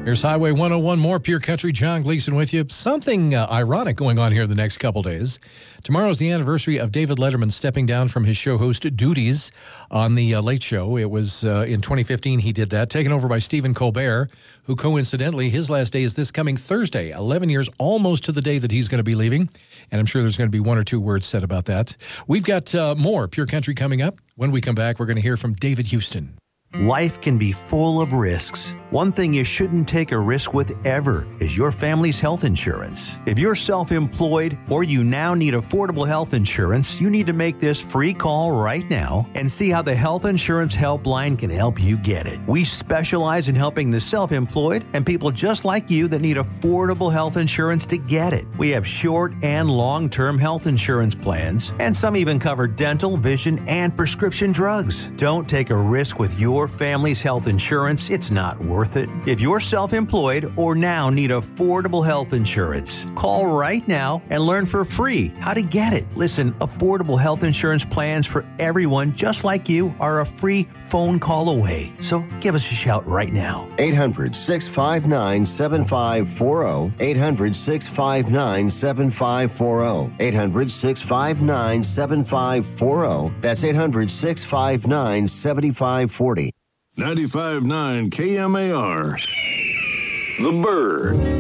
Here's Highway 101, more Pure Country. John Gleason with you. Something ironic going on here the next couple days. Tomorrow is the anniversary of David Letterman stepping down from his show host duties on The Late Show. It was in 2015 he did that, taken over by Stephen Colbert, who coincidentally, his last day is this coming Thursday, 11 years almost to the day that he's going to be leaving. And I'm sure there's going to be one or two words said about that. We've got more Pure Country coming up. When we come back, we're going to hear from David Houston. Life can be full of risks. One thing you shouldn't take a risk with ever is your family's health insurance. If you're self-employed or you now need affordable health insurance, you need to make this free call right now and see how the Health Insurance Helpline can help you get it. We specialize in helping the self-employed and people just like you that need affordable health insurance to get it. We have short and long-term health insurance plans, and some even cover dental, vision, and prescription drugs. Don't take a risk with your family's health insurance. It's not worth it. If you're self-employed or now need affordable health insurance, call right now and learn for free how to get it. Listen, affordable health insurance plans for everyone just like you are a free phone call away. So give us a shout right now. 800-659-7540. 800-659-7540. 800-659-7540. That's 800-659-7540. 95.9 KMAR. The Bird.